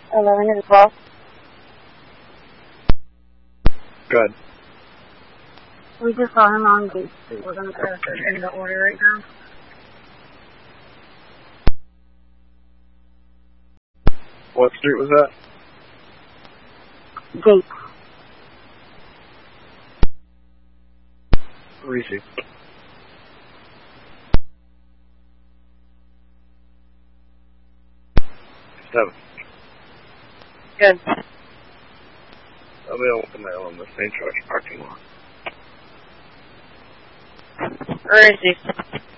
11 to 12. Good. We just saw him on Gate Street. We're going to put it in the order right now. What street was that? Gate. Reese. Seven. Good. I'll be able to mail in the St. George parking lot. Where is he?